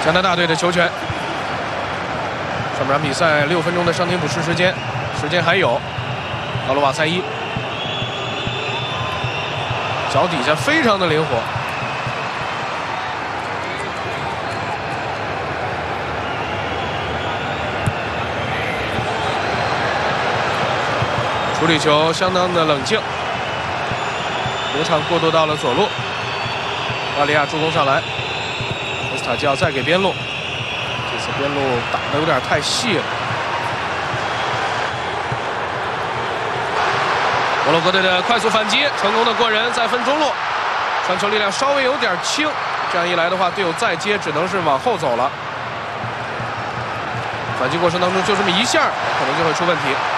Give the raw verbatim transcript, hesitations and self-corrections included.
加拿大队的球权。上半场比赛六分钟的伤停补时时间，时间还有。奥罗瓦塞伊脚底下非常的灵活。 处理球相当的冷静，流畅过渡到了左路，巴利亚助攻上来，科斯塔基奥再给边路，这次边路打的有点太细了。摩洛哥队的快速反击，成功的过人，再分中路，传球力量稍微有点轻，这样一来的话，队友再接只能是往后走了。反击过程当中就这么一下，可能就会出问题。